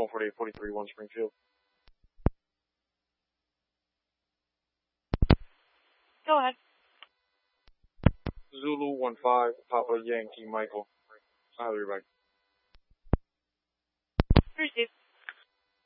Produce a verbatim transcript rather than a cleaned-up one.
one forty-eight forty-three, one Springfield. Go ahead. Zulu one five, Papa Yankee Michael. I'll be right. Receive.